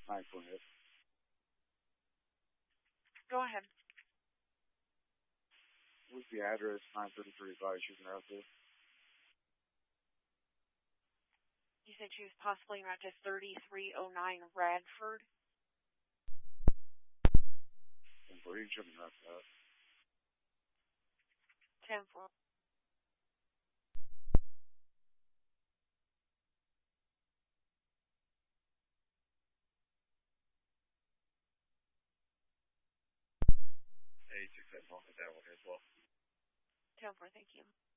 928. Go ahead. What's the address? 933 shooting out there. You said she was possibly not to 3309 Radford. And for each of them, that's that. 10-4. Hey, 6 that one as well. 10-4, thank you.